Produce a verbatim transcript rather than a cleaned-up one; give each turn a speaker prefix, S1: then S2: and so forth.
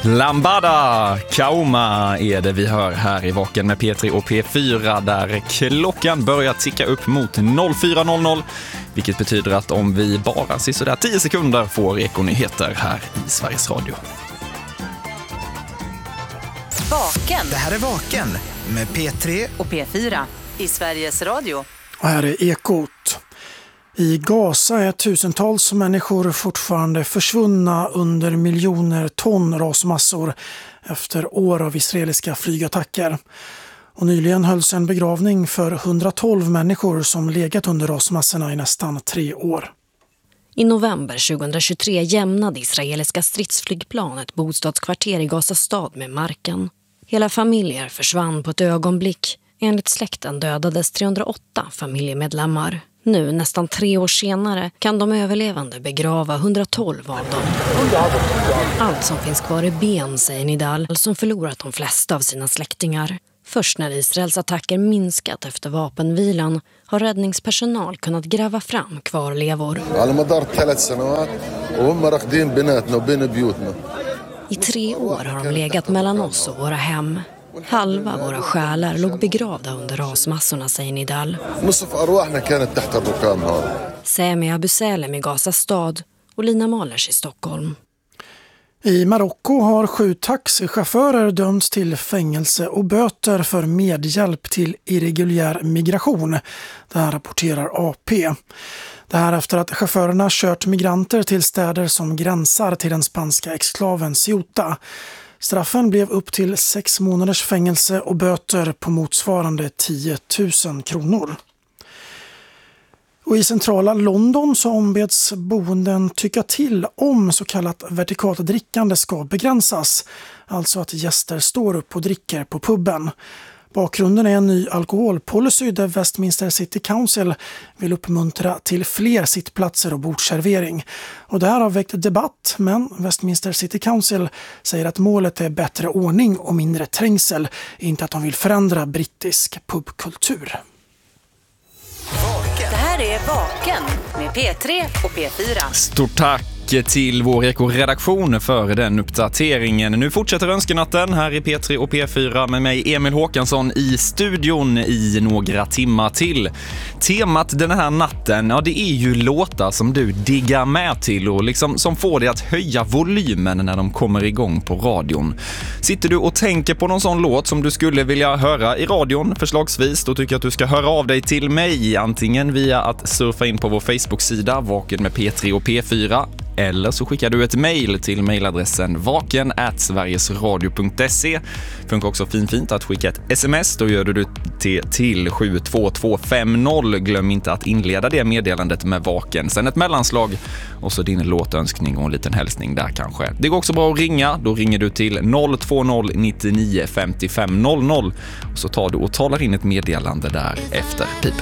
S1: Lambada Kauma är det vi hör här i Vaken med P tre och P fyra, där klockan börjar ticka upp mot fyra noll noll, vilket betyder att om vi bara ser sådär tio sekunder får ekonyheter här i Sveriges Radio.
S2: Vaken.
S3: Det här är Vaken med P tre
S2: och P fyra i Sveriges Radio.
S4: Och här är Ekot. I Gaza är tusentals människor fortfarande försvunna under miljoner ton rasmassor efter år av israeliska flygattacker. Och nyligen hölls en begravning för hundratolv människor som legat under rasmassorna i nästan tre år.
S5: I november tjugohundratjugotre jämnade israeliska stridsflygplan ett bostadskvarter i Gaza stad med marken. Hela familjer försvann på ett ögonblick. Enligt släkten dödades trehundraåtta familjemedlemmar. Nu, nästan tre år senare, kan de överlevande begrava hundratolv av dem. Allt som finns kvar är ben, säger Nidal, som förlorat de flesta av sina släktingar. Först när Israels attacker minskat efter vapenvilan har räddningspersonal kunnat gräva fram kvarlevor. I tre år har de legat mellan oss och våra hem. Halva våra själar låg begravda under rasmassorna, säger Nidal. Sami Abu Salem i Gaza stad och Lina Malers i Stockholm.
S4: I Marocko har sju taxichaufförer dömts till fängelse och böter för medhjälp till irreguljär migration. Det här rapporterar A P. Det här efter att chaufförerna kört migranter till städer som gränsar till den spanska exklaven Ceuta. Straffen blev upp till sex månaders fängelse och böter på motsvarande tio tusen kronor. Och i centrala London så ombeds boenden tycka till om så kallat vertikalt drickande ska begränsas. Alltså att gäster står upp och dricker på puben. Bakgrunden är en ny alkoholpolicy där Westminster City Council vill uppmuntra till fler sittplatser och bordservering. Och det här har väckt debatt, men Westminster City Council säger att målet är bättre ordning och mindre trängsel, inte att de vill förändra brittisk pubkultur.
S2: Det här är Vaken med P tre och P fyra.
S1: Stort tack till vår ekoredaktion för den uppdateringen. Nu fortsätter önskenatten här i P tre och P fyra med mig Emil Håkansson i studion i några timmar till. Temat den här natten, ja, det är ju låtar som du diggar med till och liksom som får dig att höja volymen när de kommer igång på radion. Sitter du och tänker på någon sån låt som du skulle vilja höra i radion förslagsvis, då tycker jag att du ska höra av dig till mig, antingen via att surfa in på vår Facebook-sida Vaken med P tre och P fyra, eller så skickar du ett mejl till mejladressen vaken at sverigesradio punkt se. Funkar också fint fint att skicka ett sms, då gör du det till sju två två fem noll. Glöm inte att inleda det meddelandet med Vaken. Sen ett mellanslag och så din låtönskning och en liten hälsning där kanske. Det går också bra att ringa, då ringer du till noll två noll nio nio fem fem noll noll och så tar du och talar in ett meddelande där efter pipen.